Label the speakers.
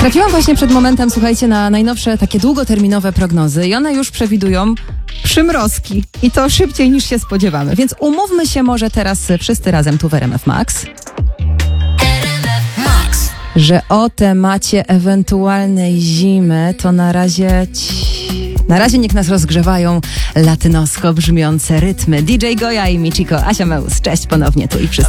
Speaker 1: Trafiłam właśnie przed momentem, słuchajcie, na najnowsze takie długoterminowe prognozy i one już przewidują przymrozki i to szybciej niż się spodziewamy. Więc umówmy się może teraz wszyscy razem tu w RMF Max, że o temacie ewentualnej zimy to na razie niech nas rozgrzewają latynosko brzmiące rytmy. DJ Goja i Michiko, Asia Meus. Cześć ponownie tu i wszyscy.